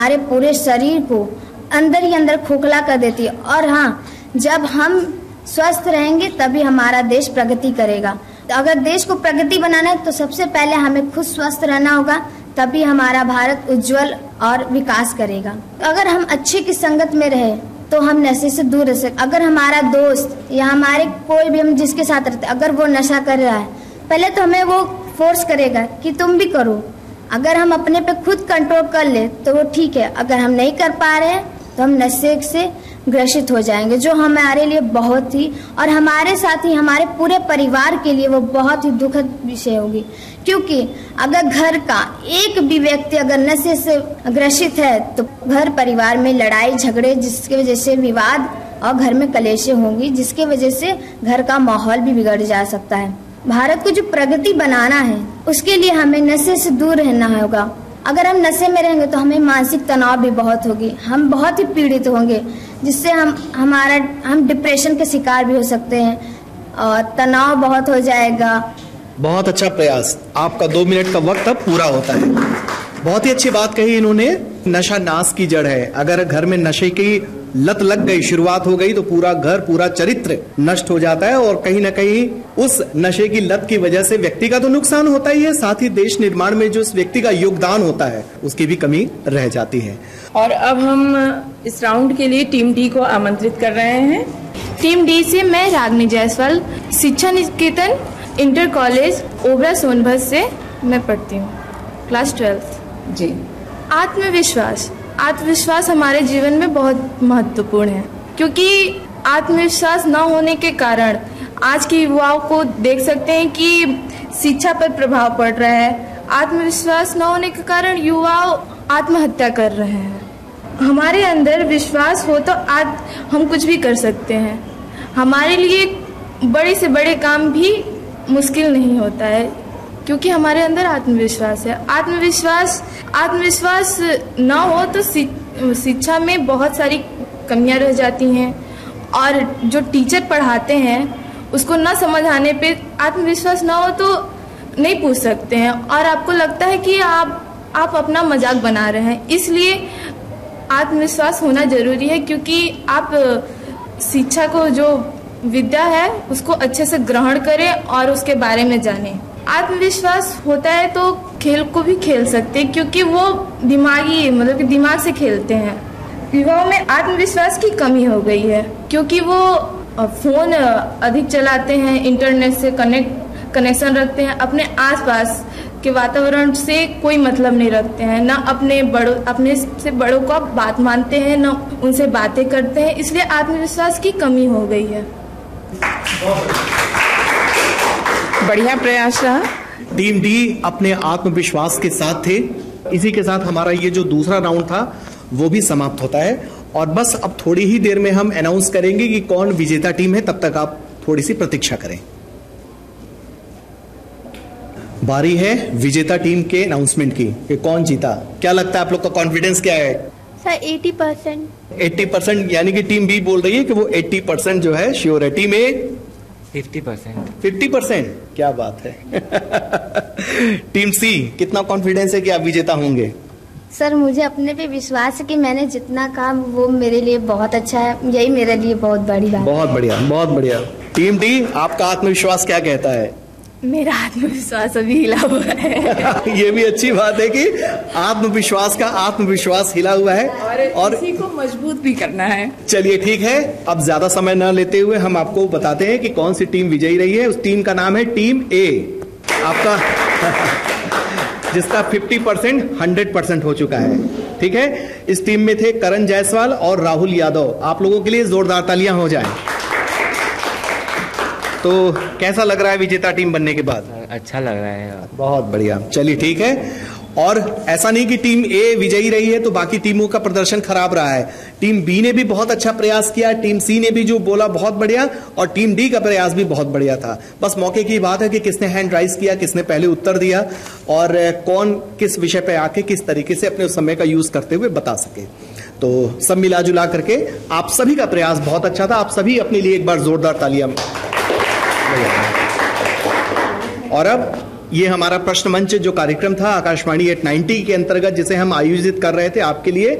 हमारे पूरे शरीर को अंदर ही अंदर खोखला कर देती है। और हाँ, जब हम स्वस्थ रहेंगे तभी हमारा देश प्रगति करेगा। तो अगर देश को प्रगति बनाना है तो सबसे पहले हमें खुद स्वस्थ रहना होगा, तभी हमारा भारत उज्जवल और विकास करेगा। अगर हम अच्छे की संगत में रहे तो हम नशे से दूर रह सकते। अगर हमारा दोस्त या हमारे कोई भी हम जिसके साथ रहते अगर वो नशा कर रहा है, पहले तो हमें वो फोर्स करेगा कि तुम भी करो। अगर हम अपने पे खुद कंट्रोल कर ले तो वो ठीक है, अगर हम नहीं कर पा रहे हैं तो हम नशे से ग्रसित हो जाएंगे, जो हमारे लिए बहुत ही और हमारे साथ ही हमारे पूरे परिवार के लिए वो बहुत ही दुखद विषय होगी। क्योंकि अगर घर का एक भी व्यक्ति अगर नशे से ग्रसित है तो घर परिवार में लड़ाई झगड़े, जिसकी वजह से विवाद और घर में कलेशें होंगी, जिसकी वजह से घर का माहौल भी बिगड़ जा सकता है। भारत को जो प्रगति बनाना है उसके लिए हमें नशे से दूर रहना होगा। अगर हम नशे में रहेंगे तो हमें मानसिक तनाव भी बहुत होगी, हम बहुत ही पीड़ित होंगे, जिससे हम डिप्रेशन के शिकार भी हो सकते हैं और तनाव बहुत हो जाएगा। बहुत अच्छा प्रयास। आपका 2 मिनट का वक्त अब पूरा होता है। बहुत ही अच्छी बात कही इन्होंने। नशा नाश की जड़ है। अगर घर में नशे की लत लग गई, शुरुआत हो गई, तो पूरा घर, पूरा चरित्र नष्ट हो जाता है और कहीं ना कहीं उस नशे की लत की वजह से व्यक्ति का तो नुकसान होता ही है, साथ ही देश निर्माण में जो उस व्यक्ति का योगदान होता है उसकी भी कमी रह जाती है। और अब हम इस राउंड के लिए टीम डी को आमंत्रित कर रहे हैं। टीम डी से मैं रागनी जायसवाल, शिक्षा निकेतन इंटर कॉलेज ओबरा सोनभद्र से मैं पढ़ती हूँ, क्लास 12 जी। आत्मविश्वास हमारे जीवन में बहुत महत्वपूर्ण है, क्योंकि आत्मविश्वास न होने के कारण आज के युवाओं को देख सकते हैं कि शिक्षा पर प्रभाव पड़ रहा है। आत्मविश्वास न होने के कारण युवा आत्महत्या कर रहे हैं। हमारे अंदर विश्वास हो तो आज हम कुछ भी कर सकते हैं। हमारे लिए बड़े से बड़े काम भी मुश्किल नहीं होता है, क्योंकि हमारे अंदर आत्मविश्वास है। आत्मविश्वास न हो तो शिक्षा में बहुत सारी कमियां रह जाती हैं, और जो टीचर पढ़ाते हैं उसको न समझ आने पे आत्मविश्वास न हो तो नहीं पूछ सकते हैं, और आपको लगता है कि आप अपना मजाक बना रहे हैं। इसलिए आत्मविश्वास होना जरूरी है, क्योंकि आप शिक्षा को जो विद्या है उसको अच्छे से ग्रहण करें और उसके बारे में जानें। आत्मविश्वास होता है तो खेल को भी खेल सकते हैं, क्योंकि वो दिमाग से खेलते हैं। युवाओं में आत्मविश्वास की कमी हो गई है, क्योंकि वो फोन अधिक चलाते हैं, इंटरनेट से कनेक्शन रखते हैं, अपने आसपास के वातावरण से कोई मतलब नहीं रखते हैं, ना अपने से बड़ों को बात मानते हैं, ना उनसे बातें करते हैं। इसलिए आत्मविश्वास की कमी हो गई है। बढ़िया प्रयास रहा। टीम डी अपने आत्मविश्वास के साथ थे। इसी के साथ हमारा ये जो दूसरा राउंड था वो भी समाप्त होता है, और बस अब थोड़ी ही देर में हम अनाउंस करेंगे कि कौन विजेता टीम है। तब तक आप थोड़ी सी प्रतीक्षा करें। बारी है विजेता टीम के अनाउंसमेंट की कि कौन जीता। क्या लगता है आप लोग का कॉन्फिडेंस क्या है? सर 80%। 80%, यानी कि टीम बी बोल रही है कि वो 80% जो है श्योर है। टीम ए 50%। क्या बात है। टीम सी कितना कॉन्फिडेंस है कि आप विजेता होंगे? सर मुझे अपने पे विश्वास है कि मैंने जितना काम वो मेरे लिए बहुत अच्छा है, यही मेरे लिए बहुत बड़ी बात है। बहुत बढ़िया, बहुत बढ़िया। टीम डी आपका आत्मविश्वास क्या कहता है? मेरा आत्मविश्वास अभी हिला हुआ है। ये भी अच्छी बात है कि आत्मविश्वास हिला हुआ है, और इसी को मजबूत भी करना है। चलिए ठीक है, अब ज्यादा समय न लेते हुए हम आपको बताते हैं कि कौन सी टीम विजयी रही है। उस टीम का नाम है टीम ए, आपका जिसका 50% 100% हो चुका है। ठीक है, इस टीम में थे करण जायसवाल और राहुल यादव। आप लोगों के लिए जोरदार तालियां हो जाएं। तो कैसा लग रहा है विजेता टीम बनने के बाद? अच्छा लग रहा है। बहुत बढ़िया। चलिए ठीक है, और ऐसा नहीं कि टीम ए विजयी रही है तो बाकी टीमों का प्रदर्शन खराब रहा है। टीम बी ने भी बहुत अच्छा प्रयास किया, टीम सी ने भी जो बोला बहुत बढ़िया, और टीम डी का प्रयास भी बहुत बढ़िया था। बस मौके की बात है कि किसने हैंड राइज किया, किसने पहले उत्तर दिया, और कौन किस विषय पे आके किस तरीके से अपने उस समय का यूज करते हुए बता सके। तो सब मिला जुला करके आप सभी का प्रयास बहुत अच्छा था। आप सभी अपने लिए एक बार जोरदार तालियां। और अब ये हमारा प्रश्न मंच जो कार्यक्रम था आकाशवाणी 890 के अंतर्गत जिसे हम आयोजित कर रहे थे आपके लिए।